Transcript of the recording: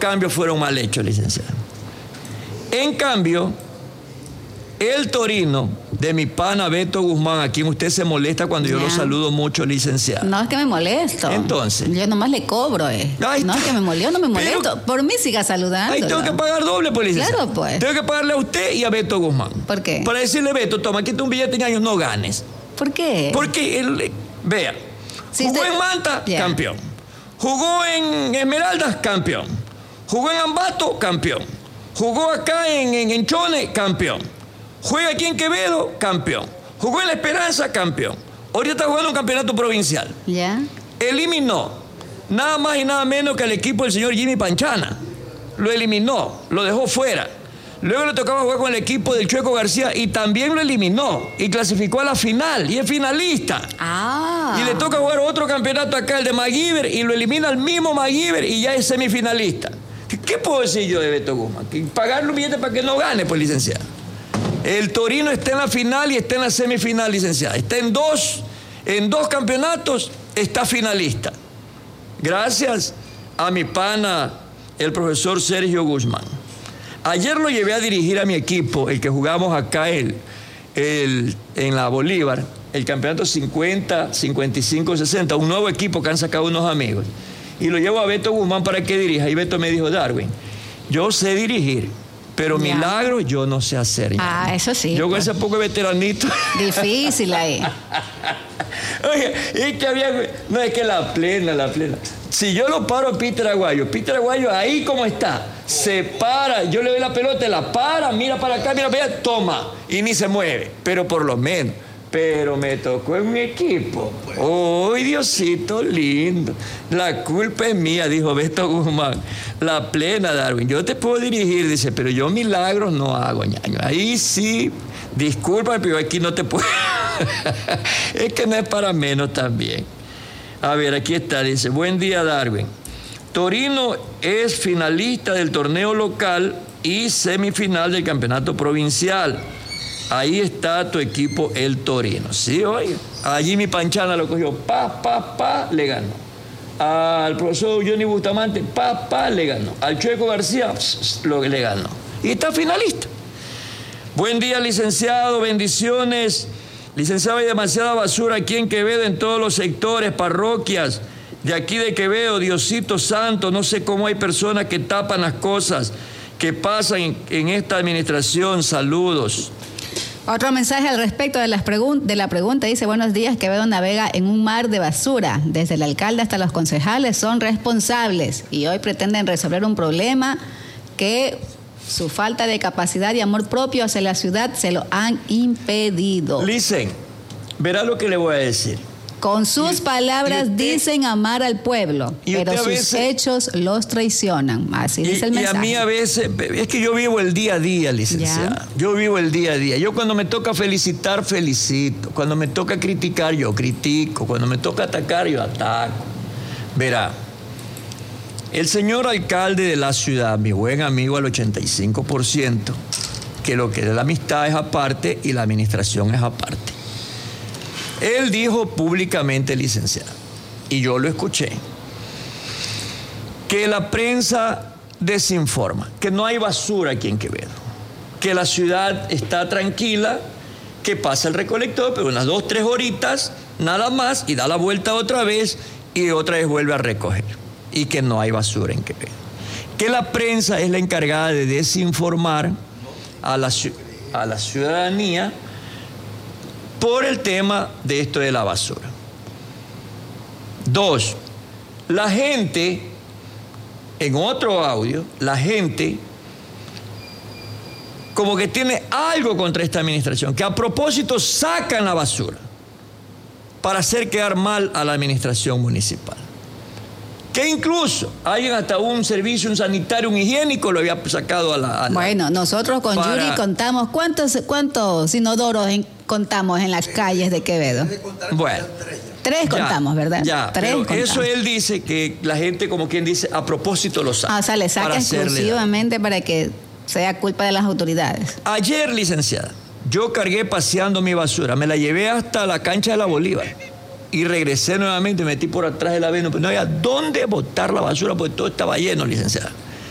cambios fueron mal hechos, licenciado. En cambio, el Torino de mi pana Beto Guzmán, a quien usted se molesta cuando yo lo saludo mucho, licenciado. No es que me molesto. Entonces. Yo nomás le cobro, No es que me molesto, no me molesto. Pero, por mí siga saludando. Ahí tengo que pagar doble, pues, licenciado. Claro, pues. Tengo que pagarle a usted y a Beto Guzmán. ¿Por qué? Para decirle, Beto, toma, aquí está un billete en años, no ganes. ¿Por qué? Porque, vea, si jugó usted... en Manta, campeón. Jugó en Esmeraldas, campeón. Jugó en Ambato, campeón. Jugó acá en Chone, campeón. Juega aquí en Quevedo, campeón. Jugó en La Esperanza, campeón. Ahorita está jugando un campeonato provincial. ¿Ya? Eliminó nada más y nada menos que al equipo del señor Jimmy Panchana. Lo eliminó, lo dejó fuera. Luego le tocaba jugar con el equipo del Chueco García y también lo eliminó. Y clasificó a la final y es finalista. Y le toca jugar otro campeonato acá, el de MacGyver, y lo elimina el mismo MacGyver y ya es semifinalista. ¿Qué puedo decir yo de Beto Guzmán? Que pagarle un billete para que no gane, pues, licenciado. El Torino está en la final y está en la semifinal, licenciada. Está en dos campeonatos, está finalista. Gracias a mi pana, el profesor Sergio Guzmán. Ayer lo llevé a dirigir a mi equipo, el que jugamos acá en la Bolívar, el campeonato 50, 55, 60, un nuevo equipo que han sacado unos amigos. Y lo llevo a Beto Guzmán para que dirija. Y Beto me dijo, Darwin, yo sé dirigir, pero milagros yo no sé hacer. Eso sí. Yo con ese poco de veteranito. Difícil ahí. Oye, es que no, es que la plena. Si yo lo paro a Peter Aguayo ahí como está, se para, yo le doy la pelota, la para, mira para acá, mira para allá, toma, y ni se mueve, pero por lo menos. Pero me tocó en mi equipo. ¡Ay, Diosito lindo! La culpa es mía, dijo Beto Guzmán. La plena, Darwin. Yo te puedo dirigir, dice, pero yo milagros no hago, ñaño. Ahí sí, disculpa, pero aquí no te puedo. Es que no es para menos también. A ver, aquí está, dice, buen día, Darwin. Torino es finalista del torneo local y semifinal del campeonato provincial. Ahí está tu equipo, el Torino. Sí, oye. Allí mi Panchana lo cogió, le ganó. Al profesor Johnny Bustamante, le ganó. Al Chueco García, le ganó. Y está finalista. Buen día, licenciado, bendiciones. Licenciado, hay demasiada basura aquí en Quevedo, en todos los sectores, parroquias de aquí de Quevedo. Diosito santo, no sé cómo hay personas que tapan las cosas que pasan en esta administración. Saludos. Otro mensaje al respecto de la pregunta dice, buenos días, Quevedo navega en un mar de basura. Desde el alcalde hasta los concejales son responsables y hoy pretenden resolver un problema que su falta de capacidad y amor propio hacia la ciudad se lo han impedido. Listen, verá lo que le voy a decir. Con sus palabras dicen amar al pueblo, pero sus hechos los traicionan. Así dice el mensaje. Y a mí a veces, es que yo vivo el día a día, licenciada. Yo vivo el día a día. Yo cuando me toca felicitar, felicito. Cuando me toca criticar, yo critico. Cuando me toca atacar, yo ataco. Verá, el señor alcalde de la ciudad, mi buen amigo al 85%, que lo que es la amistad es aparte y la administración es aparte. Él dijo públicamente, licenciado, y yo lo escuché, que la prensa desinforma, que no hay basura aquí en Quevedo, que la ciudad está tranquila, que pasa el recolector, pero unas 2-3 horitas, nada más, y da la vuelta otra vez, y otra vez vuelve a recoger, y que no hay basura en Quevedo. Que la prensa es la encargada de desinformar a la ciudadanía por el tema de esto de la basura. 2, la gente, en otro audio, la gente como que tiene algo contra esta administración, que a propósito sacan la basura para hacer quedar mal a la administración municipal. Que incluso hay hasta un servicio, un sanitario, un higiénico, lo había sacado a la... Bueno, nosotros con Yuri contamos cuántos inodoros contamos en las calles de Quevedo. Bueno. 3 contamos, ¿verdad? Ya, 3 pero contamos. eso él dice que la gente, como quien dice, a propósito lo saca. O sea, le saca exclusivamente para que sea culpa de las autoridades. Ayer, licenciada, yo cargué paseando mi basura, me la llevé hasta la cancha de la Bolívar. Y regresé nuevamente, me metí por atrás de la Venus, pero no había dónde botar la basura porque todo estaba lleno, licenciada.